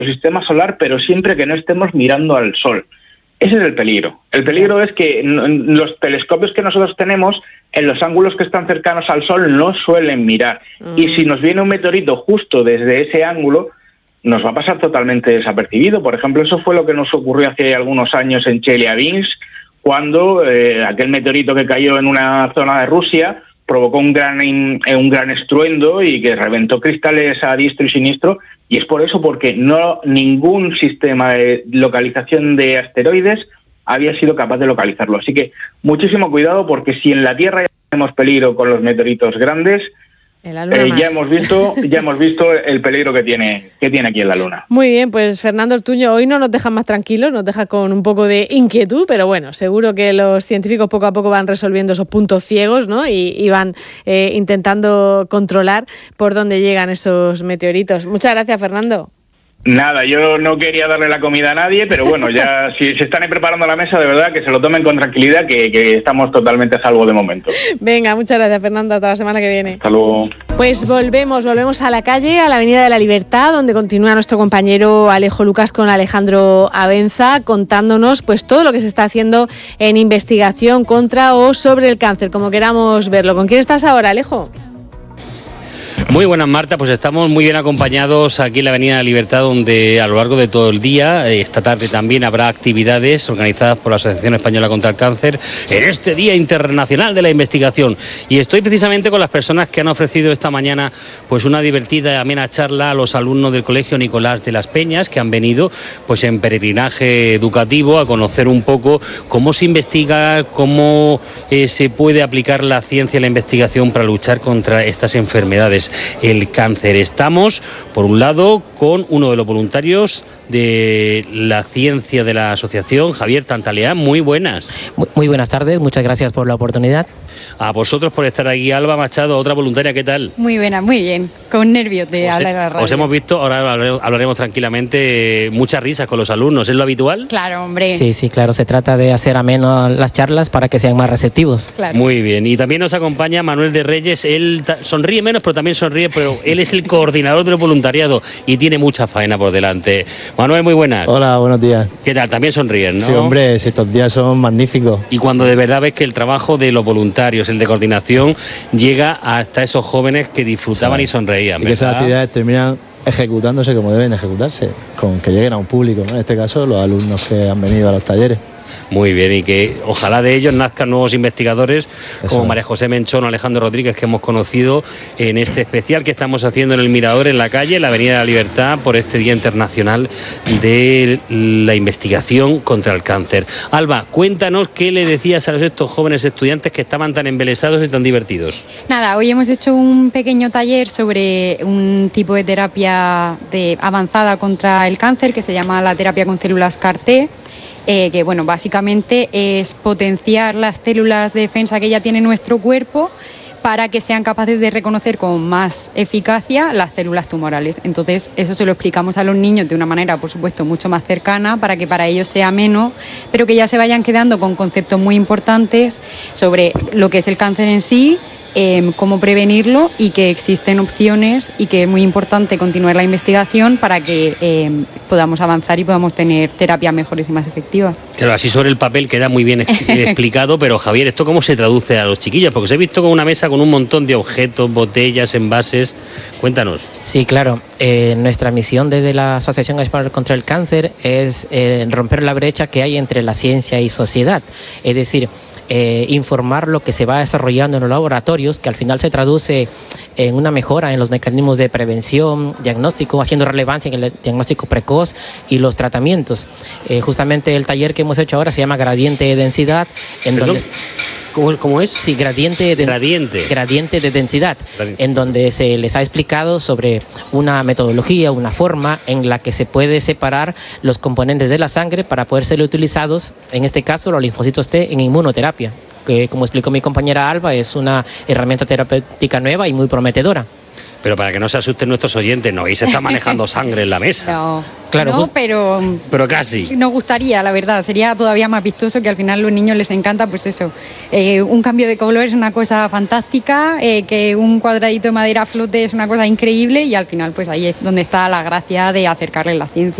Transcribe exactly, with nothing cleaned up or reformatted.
sistema solar, pero siempre que no estemos mirando al Sol. Ese es el peligro. El peligro es que los telescopios que nosotros tenemos, en los ángulos que están cercanos al Sol, no suelen mirar. Mm. Y si nos viene un meteorito justo desde ese ángulo, nos va a pasar totalmente desapercibido. Por ejemplo, eso fue lo que nos ocurrió hace algunos años en Chelyabinsk, cuando eh, aquel meteorito que cayó en una zona de Rusia provocó un gran un gran estruendo y que reventó cristales a diestro y siniestro, y es por eso, porque no ningún sistema de localización de asteroides había sido capaz de localizarlo. Así que muchísimo cuidado, porque si en la Tierra ya tenemos peligro con los meteoritos grandes, En la luna eh, ya hemos visto ya hemos visto el peligro que tiene que tiene aquí en la Luna. Muy bien, pues Fernando Ortuño, hoy no nos deja más tranquilos, nos deja con un poco de inquietud, pero bueno, seguro que los científicos poco a poco van resolviendo esos puntos ciegos, ¿no? Y, y van eh, intentando controlar por dónde llegan esos meteoritos. Muchas gracias, Fernando. Nada, yo no quería darle la comida a nadie, pero bueno, ya si se están ahí preparando la mesa, de verdad que se lo tomen con tranquilidad, que, que estamos totalmente a salvo de momento. Venga, muchas gracias, Fernando, hasta la semana que viene. Hasta luego. Pues volvemos, volvemos a la calle, a la Avenida de la Libertad, donde continúa nuestro compañero Alejo Lucas con Alejandro Abenza, contándonos pues todo lo que se está haciendo en investigación contra o sobre el cáncer, como queramos verlo. ¿Con quién estás ahora, Alejo? Muy buenas, Marta, pues estamos muy bien acompañados aquí en la Avenida de la Libertad, donde a lo largo de todo el día, esta tarde también habrá actividades organizadas por la Asociación Española contra el Cáncer en este Día Internacional de la Investigación. Y estoy precisamente con las personas que han ofrecido esta mañana pues una divertida y amena charla a los alumnos del Colegio Nicolás de las Peñas, que han venido pues en peregrinaje educativo a conocer un poco cómo se investiga, cómo eh, se puede aplicar la ciencia y la investigación para luchar contra estas enfermedades. El cáncer. Estamos, por un lado, con uno de los voluntarios de la ciencia de la asociación, Javier Tantaleá. Muy buenas. Muy, muy buenas tardes, muchas gracias por la oportunidad. A vosotros por estar aquí. Alba Machado, otra voluntaria, ¿qué tal? Muy buena, muy bien, con nervios de os hablar he, en la radio. Os hemos visto, ahora hablaremos, hablaremos tranquilamente, muchas risas con los alumnos, ¿es lo habitual? Claro, hombre. Sí, sí, claro, se trata de hacer ameno las charlas para que sean más receptivos. Claro. Muy bien, y también nos acompaña Manuel de Reyes. Él sonríe menos, pero también sonríe, pero él es el coordinador del voluntariado y tiene mucha faena por delante. Manuel, muy buenas. Hola, buenos días. ¿Qué tal? También sonríen, ¿no? Sí, hombre, estos días son magníficos. Y cuando de verdad ves que el trabajo de los voluntarios, el de coordinación, llega hasta esos jóvenes que disfrutaban sí. y sonreían, y que esas actividades terminan ejecutándose como deben ejecutarse, con que lleguen a un público, ¿no? En este caso, los alumnos que han venido a los talleres. Muy bien, y que ojalá de ellos nazcan nuevos investigadores Eso como es. María José Menchón o Alejandro Rodríguez, que hemos conocido en este especial que estamos haciendo en el Mirador, en la calle, en la Avenida de la Libertad, por este Día Internacional de la Investigación contra el Cáncer. Alba, cuéntanos qué le decías a estos jóvenes estudiantes que estaban tan embelesados y tan divertidos. Nada, hoy hemos hecho un pequeño taller sobre un tipo de terapia de avanzada contra el cáncer que se llama la terapia con células C A R T. Eh, que bueno, básicamente es potenciar las células de defensa que ya tiene nuestro cuerpo para que sean capaces de reconocer con más eficacia las células tumorales. Entonces, eso se lo explicamos a los niños de una manera, por supuesto, mucho más cercana, para que para ellos sea ameno, pero que ya se vayan quedando con conceptos muy importantes sobre lo que es el cáncer en sí, Eh, cómo prevenirlo y que existen opciones y que es muy importante continuar la investigación para que eh, podamos avanzar y podamos tener terapias mejores y más efectivas. Claro, así sobre el papel queda muy bien explicado, pero Javier, ¿esto cómo se traduce a los chiquillos? Porque os he visto con una mesa con un montón de objetos, botellas, envases. Cuéntanos. Sí, claro. Eh, nuestra misión desde la Asociación Española contra el Cáncer es eh, romper la brecha que hay entre la ciencia y sociedad. Es decir, Eh, informar lo que se va desarrollando en los laboratorios, que al final se traduce en una mejora en los mecanismos de prevención, diagnóstico, haciendo relevancia en el diagnóstico precoz y los tratamientos. Eh, justamente el taller que hemos hecho ahora se llama Gradiente de Densidad, en ¿Perdón? donde... ¿Cómo, ¿Cómo es? Sí, gradiente de, gradiente. gradiente de densidad, gradiente. En donde se les ha explicado sobre una metodología, una forma en la que se puede separar los componentes de la sangre para poder ser utilizados, en este caso los linfocitos T, en inmunoterapia, que como explicó mi compañera Alba, es una herramienta terapéutica nueva y muy prometedora. Pero para que no se asusten nuestros oyentes, no, y se está manejando sangre en la mesa. No, Claro, no, just- pero Pero casi. nos gustaría, la verdad, sería todavía más vistoso, que al final a los niños les encanta, pues eso, eh, un cambio de color es una cosa fantástica, eh, que un cuadradito de madera flote es una cosa increíble, y al final pues ahí es donde está la gracia de acercarle la ciencia.